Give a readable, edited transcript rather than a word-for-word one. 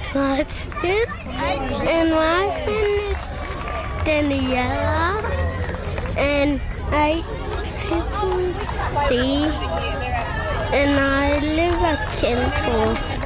That's good. And my friend is Daniela. And I triple C. And I live at Kenton.